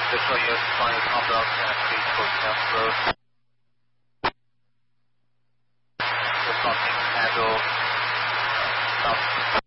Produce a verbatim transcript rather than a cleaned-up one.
Control unit, flying compound and please go down road. Responding handle south.